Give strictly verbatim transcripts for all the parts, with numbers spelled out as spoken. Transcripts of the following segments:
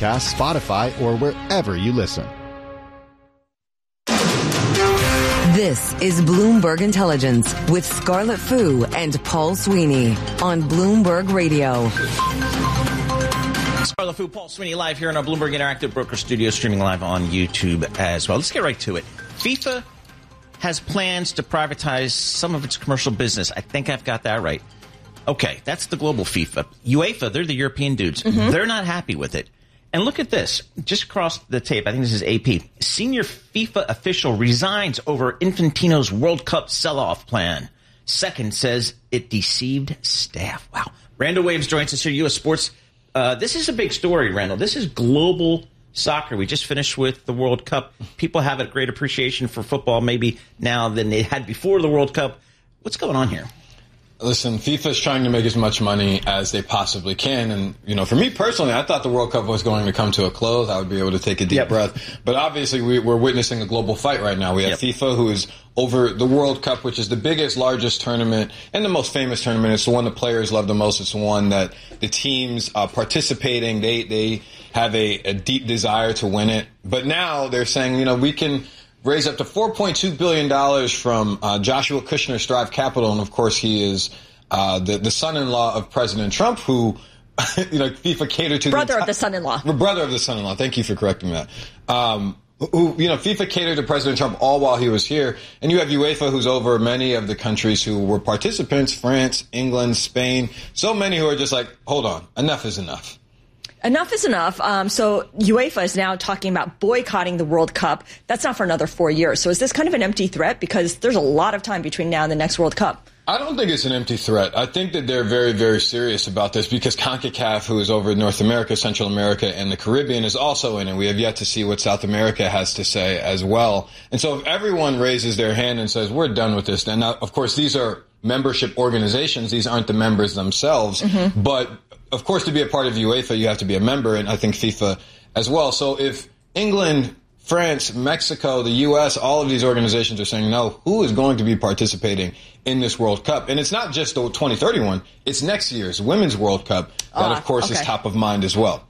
Podcasts, Spotify, or wherever you listen. This is Bloomberg Intelligence with Scarlett Fu and Paul Sweeney on Bloomberg Radio. Scarlett Fu, Paul Sweeney, live here in our Bloomberg Interactive Broker Studio, streaming live on YouTube as well. Let's get right to it. FIFA has plans to privatize some of its commercial business. I think I've got that right. Okay, that's the global FIFA. UEFA, they're the European dudes. Mm-hmm. They're not happy with it. And look at this. Just across the tape, I think this is A P. Senior FIFA official resigns over Infantino's World Cup sell-off plan. Second says it deceived staff. Wow. Randall Williams joins us here, U S Sports. Uh, this is a big story, Randall. This is global soccer. We just finished with the World Cup. People have a great appreciation for football maybe now than they had before the World Cup. What's going on here? Listen, FIFA is trying to make as much money as they possibly can. And, you know, for me personally, I thought the World Cup was going to come to a close. I would be able to take a deep yep. breath. But obviously, we, we're witnessing a global fight right now. We have yep. FIFA, who is over the World Cup, which is the biggest, largest tournament and the most famous tournament. It's the one the players love the most. It's the one that the teams uh, participating, they, they have a, a deep desire to win it. But now they're saying, you know, we can raise up to four point two billion dollars from uh, Joshua Kushner, Strive Capital. And, of course, he is uh, the, the son-in-law of President Trump, who, you know, FIFA catered to. Brother the of the son-in-law. Brother of the son-in-law. Thank you for correcting that. Um, who, you know, FIFA catered to President Trump all while he was here. And you have UEFA, who's over many of the countries who were participants, France, England, Spain. So many who are just like, hold on, enough is enough. Enough is enough. Um, so UEFA is now talking about boycotting the World Cup. That's not for another four years. So is this kind of an empty threat? Because there's a lot of time between now and the next World Cup. I don't think it's an empty threat. I think that they're very, very serious about this because CONCACAF, who is over North America, Central America, and the Caribbean, is also in it. We have yet to see what South America has to say as well. And so if everyone raises their hand and says, we're done with this, then now, of course, these are membership organizations. These aren't the members themselves. Mm-hmm. But of course, to be a part of UEFA, you have to be a member, and I think FIFA as well. So if England, France, Mexico, the U S, all of these organizations are saying no, who is going to be participating in this World Cup? And it's not just the twenty thirty-one, it's next year's Women's World Cup that, uh, of course, okay. is top of mind as well.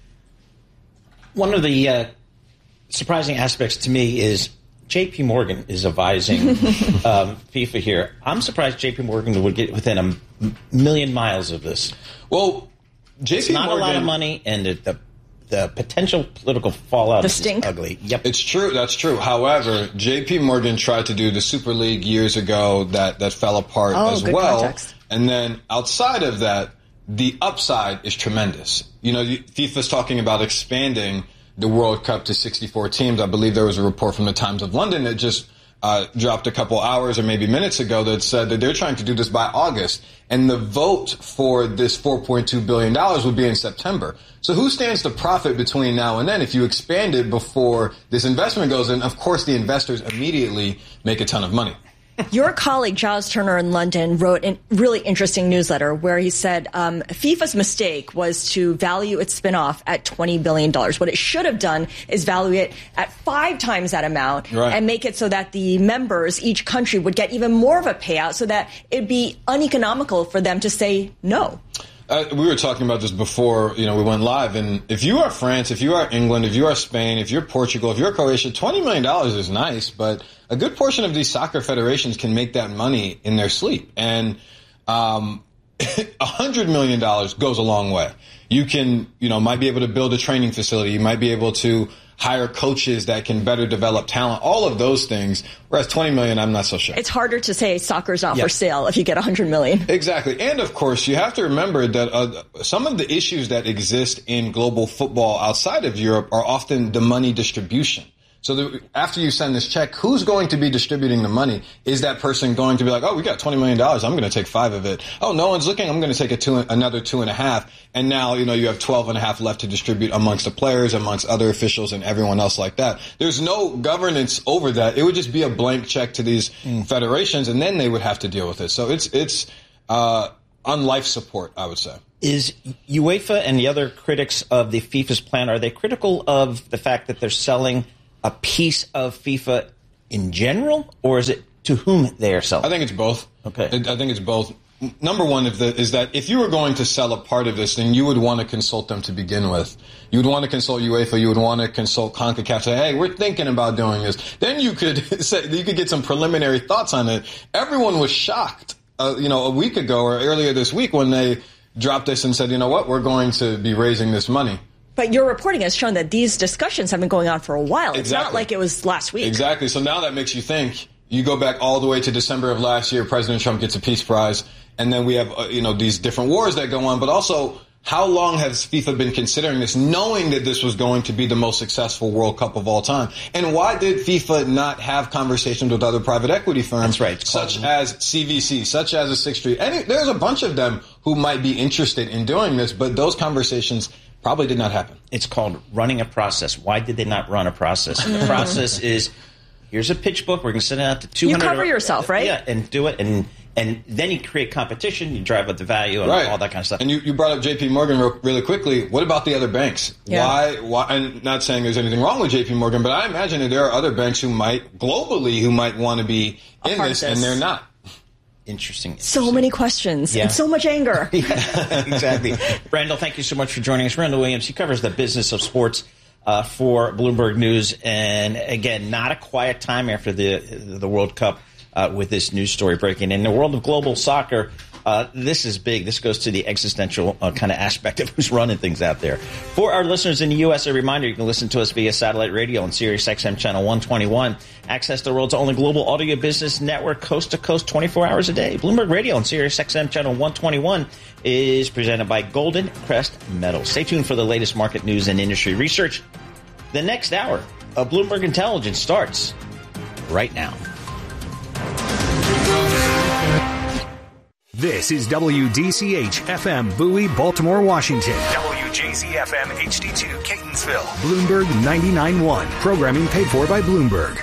One of the uh, surprising aspects to me is J P. Morgan is advising um, FIFA here. I'm surprised J P. Morgan would get within a m- million miles of this. Well, J P. It's not Morgan, a lot of money, and the, the the potential political fallout the is stink. ugly. Yep, it's true. That's true. However, J P. Morgan tried to do the Super League years ago that that fell apart oh, as good well. Context. And then outside of that, the upside is tremendous. You know, FIFA's talking about expanding the World Cup to sixty-four teams. I believe there was a report from the Times of London that just uh, dropped a couple hours or maybe minutes ago that said that they're trying to do this by August. And the vote for this four point two billion dollars would be in September. So who stands to profit between now and then? If you expand it before this investment goes in, of course, the investors immediately make a ton of money. Your colleague, Giles Turner in London, wrote a really interesting newsletter where he said um, FIFA's mistake was to value its spinoff at twenty billion dollars. What it should have done is value it at five times that amount right. and make it so that the members, each country, would get even more of a payout so that it'd be uneconomical for them to say no. Uh, we were talking about this before, you know, we went live. And if you are France, if you are England, if you are Spain, if you're Portugal, if you're Croatia, twenty million dollars is nice. But a good portion of these soccer federations can make that money in their sleep. And um, one hundred million dollars goes a long way. You can, you know, might be able to build a training facility. You might be able to hire coaches that can better develop talent, all of those things. Whereas twenty million, I'm not so sure. It's harder to say soccer's not yep. for sale if you get one hundred million. Exactly. And of course, you have to remember that uh, some of the issues that exist in global football outside of Europe are often the money distribution. So the, after you send this check, who's going to be distributing the money? Is that person going to be like, oh, we got twenty million dollars. I'm going to take five of it. Oh, no one's looking. I'm going to take a two, another two and a half. And now, you know, you have twelve and a half left to distribute amongst the players, amongst other officials and everyone else like that. There's no governance over that. It would just be a blank check to these mm. federations, and then they would have to deal with it. So it's, it's, uh, on life support, I would say. Is UEFA and the other critics of the FIFA's plan, are they critical of the fact that they're selling a piece of FIFA in general, or is it to whom they are selling? I think it's both. Okay. I think it's both. number one if the, is that if you were going to sell a part of this, then you would want to consult them to begin with. You would want to consult UEFA. You would want to consult CONCACAF. Say, hey, we're thinking about doing this. Then you could say you could get some preliminary thoughts on it. Everyone was shocked, uh, you know, a week ago or earlier this week when they dropped this and said, you know what, we're going to be raising this money. But your reporting has shown that these discussions have been going on for a while. It's exactly. not like it was last week. Exactly. So now that makes you think. You go back all the way to December of last year, President Trump gets a peace prize, and then we have, uh, you know, these different wars that go on. But also, how long has FIFA been considering this, knowing that this was going to be the most successful World Cup of all time? And why did FIFA not have conversations with other private equity firms, That's right. such as C V C, such as a Sixth Street? And there's a bunch of them who might be interested in doing this, but those conversations probably did not happen. It's called running a process. Why did they not run a process? The process is, here's a pitch book. We're going to send it out to two hundred. You cover yourself, right? Yeah, and do it. And and then you create competition. You drive up the value and right. all that kind of stuff. And you, you brought up J P Morgan real, really quickly. What about the other banks? Yeah. Why? Why? I'm not saying there's anything wrong with J P Morgan, but I imagine that there are other banks who might, globally, who might want to be in this, this, and they're not. Interesting, interesting. So many questions yeah. and so much anger. Yeah, exactly. Randall, thank you so much for joining us. Randall Williams, he covers the business of sports Uh, for Bloomberg News, and again, not a quiet time after the the World Cup uh, with this news story breaking. In the world of global soccer, uh, this is big. This goes to the existential uh, kind of aspect of who's running things out there. For our listeners in the U S, a reminder, you can listen to us via satellite radio on Sirius X M channel one twenty-one. Access the world's only global audio business network, coast to coast, twenty-four hours a day. Bloomberg Radio on Sirius X M channel one twenty-one is presented by Golden Crest Metals. Stay tuned for the latest market news and industry research. The next hour of Bloomberg Intelligence starts right now. This is W D C H F M Bowie, Baltimore, Washington. W J Z F M H D two Catonsville. Bloomberg ninety-nine point one. Programming paid for by Bloomberg.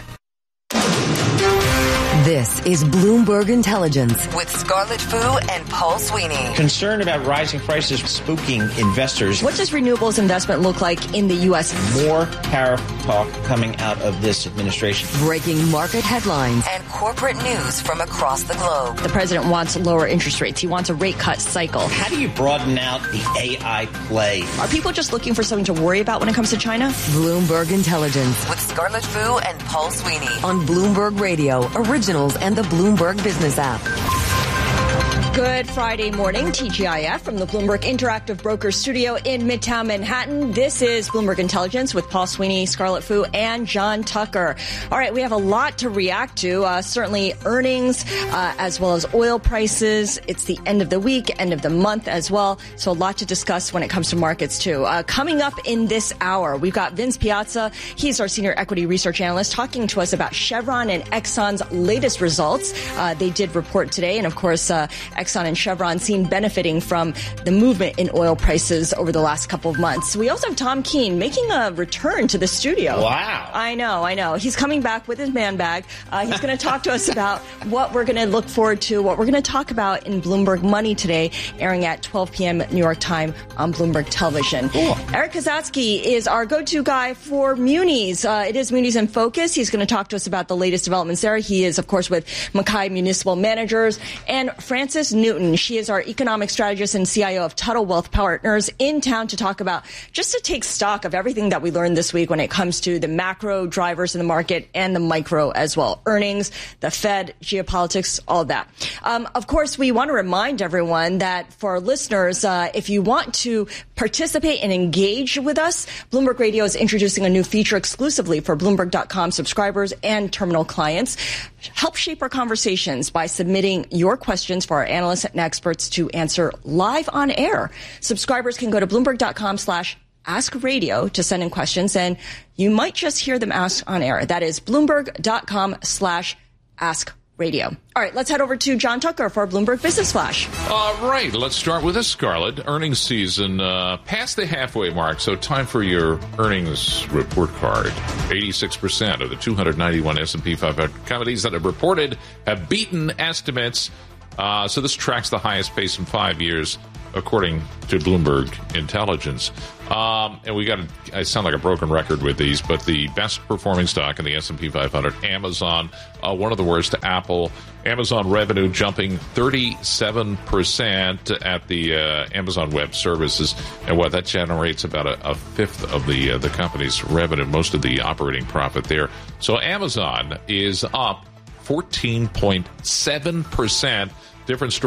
This is Bloomberg Intelligence with Scarlett Fu and Paul Sweeney. Concern about rising prices spooking investors. What does renewables investment look like in the U S? More tariff talk coming out of this administration. Breaking market headlines and corporate news from across the globe. The president wants lower interest rates. He wants a rate cut cycle. How do you broaden out the A I play? Are people just looking for something to worry about when it comes to China? Bloomberg Intelligence with Scarlett Fu and Paul Sweeney on Bloomberg Radio, originals and the Bloomberg Business app. Good Friday morning, T G I F from the Bloomberg Interactive Brokers Studio in Midtown Manhattan. This is Bloomberg Intelligence with Paul Sweeney, Scarlett Fu, and John Tucker. All right, we have a lot to react to. Uh, certainly earnings, uh, as well as oil prices. It's the end of the week, end of the month as well. So a lot to discuss when it comes to markets, too. Uh, coming up in this hour, we've got Vince Piazza. He's our senior equity research analyst talking to us about Chevron and Exxon's latest results. Uh, they did report today, and of course, uh, Exxon and Chevron seen benefiting from the movement in oil prices over the last couple of months. We also have Tom Keene making a return to the studio. Wow. I know, I know. He's coming back with his man bag. Uh, he's going to talk to us about what we're going to look forward to, what we're going to talk about in Bloomberg Money today, airing at twelve p.m. New York time on Bloomberg Television. Cool. Eric Kazatsky is our go-to guy for Munis. Uh, it is Munis in Focus. He's going to talk to us about the latest developments there. He is, of course, with Mackay Municipal Managers. And Frances Newton, she is our economic strategist and C I O of Tuttle Wealth Partners, in town to talk about, just to take stock of everything that we learned this week when it comes to the macro drivers in the market and the micro as well. Earnings, the Fed, geopolitics, all of that. Um, of course, we want to remind everyone that for our listeners, uh, if you want to participate and engage with us, Bloomberg Radio is introducing a new feature exclusively for Bloomberg dot com subscribers and terminal clients. Help shape our conversations by submitting your questions for our analysts and experts to answer live on air. Subscribers can go to Bloomberg dot com slash ask radio to send in questions, and you might just hear them asked on air. That is Bloomberg dot com slash ask radio. All right, let's head over to John Tucker for Bloomberg Business Flash. All right, let's start with this, Scarlett. Earnings season uh, past the halfway mark, so time for your earnings report card. eighty-six percent of the two hundred ninety-one S and P five hundred companies that have reported have beaten estimates. Uh, so this tracks the highest pace in five years according to Bloomberg Intelligence. Um, and we got to, I sound like a broken record with these, but the best performing stock in the S and P five hundred, Amazon, uh, one of the worst, Apple. Amazon revenue jumping thirty-seven percent at the uh, Amazon Web Services, and what that generates about a, a fifth of the uh, the company's revenue, most of the operating profit there. So Amazon is up fourteen point seven percent. Different story.